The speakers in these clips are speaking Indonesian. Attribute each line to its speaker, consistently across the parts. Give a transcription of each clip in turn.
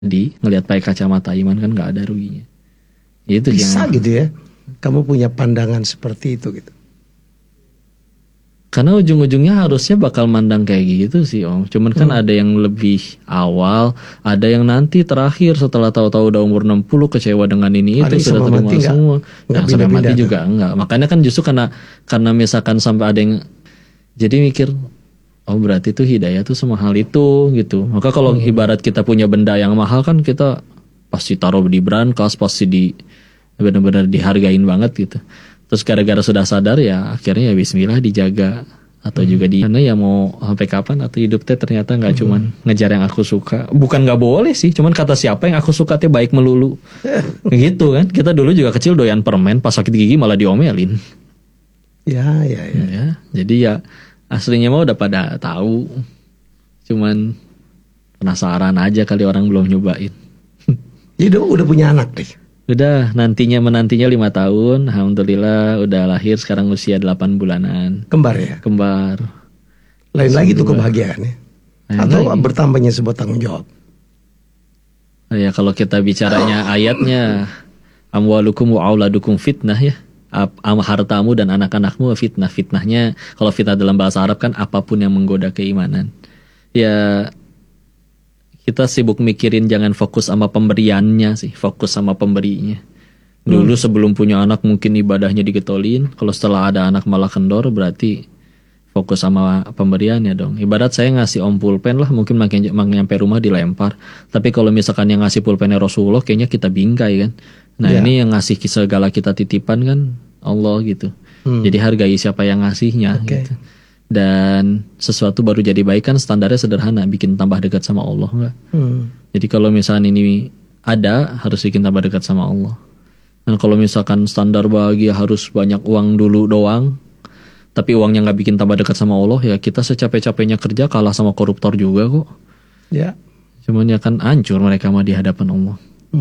Speaker 1: ngelihat pakai kacamata iman kan nggak ada ruginya. Itu
Speaker 2: Bisa
Speaker 1: yang
Speaker 2: gitu ya, kamu punya pandangan seperti itu gitu.
Speaker 1: karena ujung-ujungnya harusnya bakal mandang kayak gitu sih Om. Cuman kan ada yang lebih awal, ada yang nanti terakhir setelah tahu-tahu udah umur 60 kecewa dengan ini
Speaker 2: Ada
Speaker 1: itu
Speaker 2: yang
Speaker 1: sudah
Speaker 2: sama
Speaker 1: terima
Speaker 2: mati nggak
Speaker 1: semua. Yang sampai
Speaker 2: pindah-pindah
Speaker 1: mati
Speaker 2: tuh.
Speaker 1: juga enggak. Makanya kan justru karena misalkan sampai ada yang jadi mikir oh berarti tuh hidayah tuh semahal itu gitu. Maka kalau ibarat kita punya benda yang mahal kan kita pasti taruh di brankas, pasti benar-benar dihargain banget gitu. Terus gara-gara sudah sadar ya akhirnya ya bismillah dijaga atau juga di karena ya mau sampai kapan atau hidup teh ternyata nggak cuman ngejar yang aku suka. Bukan nggak boleh sih, cuman kata siapa yang aku suka teh baik melulu. Gitu kan. Kita dulu juga kecil doyan permen, pas sakit gigi malah diomelin.
Speaker 2: Ya.
Speaker 1: Ya, jadi ya aslinya mah udah pada tahu. Cuman penasaran aja kali orang belum nyobain.
Speaker 2: Jadi udah punya anak deh.
Speaker 1: Udah menantinya 5 tahun. Alhamdulillah udah lahir sekarang usia 8 bulanan.
Speaker 2: Kembar ya.
Speaker 1: Kembar.
Speaker 2: Lain lagi tuh kebahagiaannya.
Speaker 1: Lain
Speaker 2: Atau
Speaker 1: lagi.
Speaker 2: bertambahnya sebuah tanggung jawab.
Speaker 1: Ya kalau kita bicaranya ayatnya amwalukum wa auladukum fitnah ya. Hartamu dan anak-anakmu fitnah. Fitnahnya kalau fitnah dalam bahasa Arab kan apapun yang menggoda keimanan. Ya kita sibuk mikirin jangan fokus sama pemberiannya sih, fokus sama pemberinya. Dulu sebelum punya anak mungkin ibadahnya digetolin, kalau setelah ada anak malah kendor berarti fokus sama pemberiannya dong. Ibarat saya ngasih om pulpen lah mungkin makin nyampe rumah dilempar. Tapi kalau misalkan yang ngasih pulpennya Rasulullah kayaknya kita bingkai kan. Nah ini yang ngasih segala kita titipan kan Allah gitu. Jadi hargai siapa yang ngasihnya gitu. Dan sesuatu baru jadi baik kan standarnya sederhana, bikin tambah dekat sama Allah enggak? Jadi kalau misalkan ini ada harus bikin tambah dekat sama Allah. Dan kalau misalkan standar bahagia harus banyak uang dulu doang, tapi uangnya nggak bikin tambah dekat sama Allah, ya kita secapek-capeknya kerja kalah sama koruptor juga kok.
Speaker 2: Ya.
Speaker 1: Cuman ya kan hancur mereka mah di hadapan Allah.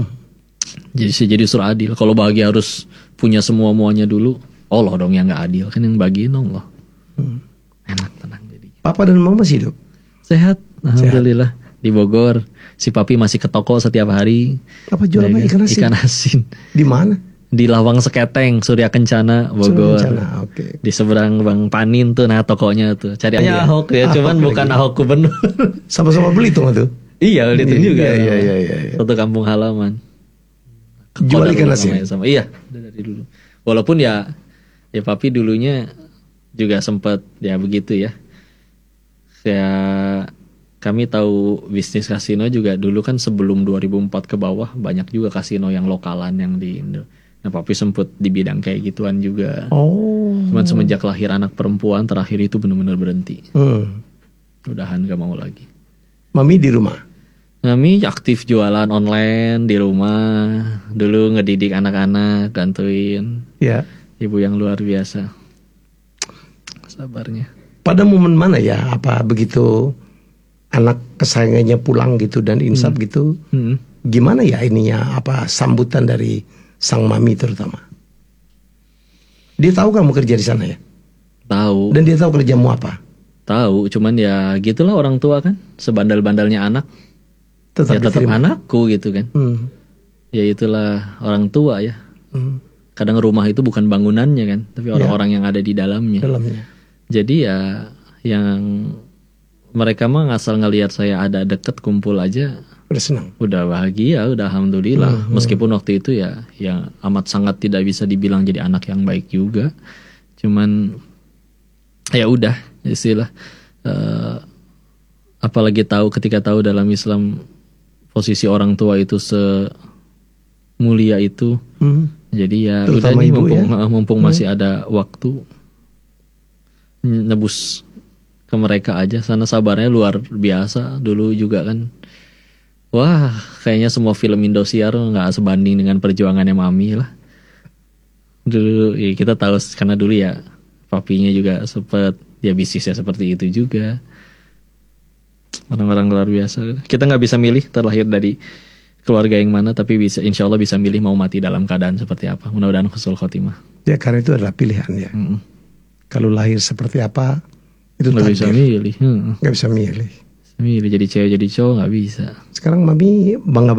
Speaker 1: Jadi surah adil. Kalau bahagia harus punya semua-muanya dulu, Allah dong yang nggak adil, kan yang bagiin Allah. Enak tenang jadi.
Speaker 2: Papa dan mama masih hidup?
Speaker 1: Sehat, alhamdulillah. Di Bogor, si papi masih ke toko setiap hari.
Speaker 2: Apa jualan ikan asin?
Speaker 1: Ikan asin.
Speaker 2: Di mana?
Speaker 1: Di Lawang Seketeng, Surya Kencana, Bogor.
Speaker 2: Oke.
Speaker 1: Di seberang Bang Panin tuh, nah tokonya tuh. Cari aja Ahok ya, cuman bukan Ahok gubernur.
Speaker 2: Sama-sama beli tuh tuh.
Speaker 1: Iya, itu juga.
Speaker 2: Iya.
Speaker 1: Satu kampung halaman.
Speaker 2: Jual ikan asin.
Speaker 1: Sama. Iya, dari dulu. Walaupun ya papi dulunya juga sempat ya begitu ya. Kami tahu bisnis kasino juga dulu kan sebelum 2004 ke bawah banyak juga kasino yang lokalan yang di Indo. Nah papi sempat di bidang kayak gituan juga. Cuman semenjak lahir anak perempuan terakhir itu benar-benar berhenti. Udahan gak mau lagi.
Speaker 2: Mami di rumah?
Speaker 1: Mami aktif jualan online di rumah. Dulu ngedidik anak-anak, gantuin.
Speaker 2: Ya.
Speaker 1: Ibu yang luar biasa. Sabarnya.
Speaker 2: Pada momen mana ya, apa begitu anak kesayangannya pulang gitu dan insaf gitu, gimana ya ininya, apa sambutan dari sang mami terutama? Dia tahu kamu kerja di sana ya?
Speaker 1: Tahu.
Speaker 2: Dan dia tahu kerjamu apa?
Speaker 1: Tahu, cuman ya gitulah orang tua kan, sebandal-bandalnya anak,
Speaker 2: Tetap
Speaker 1: anakku gitu kan. Ya itulah orang tua ya. Kadang rumah itu bukan bangunannya kan, tapi orang-orang yang ada di dalamnya. Jadi ya yang mereka mah ngasal ngelihat saya ada deket kumpul aja
Speaker 2: udah senang,
Speaker 1: udah bahagia, udah alhamdulillah. Meskipun waktu itu ya yang amat sangat tidak bisa dibilang jadi anak yang baik juga. Cuman ya udah istilah apalagi ketika tahu dalam Islam posisi orang tua itu semulia itu. Jadi ya udah nih mumpung masih ada waktu nebus ke mereka aja. Sana sabarnya luar biasa dulu juga kan. Wah kayaknya semua film Indosiar gak sebanding dengan perjuangannya mami lah. Dulu ya kita tahu karena dulu ya papinya juga sempet ya bisnisnya seperti itu juga. Orang-orang luar biasa. Kita gak bisa milih terlahir dari keluarga yang mana, tapi bisa insya Allah bisa milih mau mati dalam keadaan seperti apa. Mudah-mudahan husnul khotimah.
Speaker 2: Ya karena itu adalah pilihan ya. Kalau lahir seperti apa itu
Speaker 1: nggak bisa milih.
Speaker 2: Nggak bisa milih.
Speaker 1: Milih jadi cewek jadi cowok nggak bisa.
Speaker 2: Sekarang mami bangga